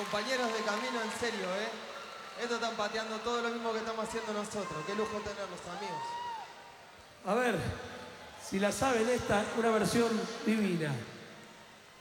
Compañeros de camino, en serio, ¿eh? Esto están pateando todo lo mismo que estamos haciendo nosotros. Qué lujo tenerlos, amigos. A ver, si la saben esta, una versión divina.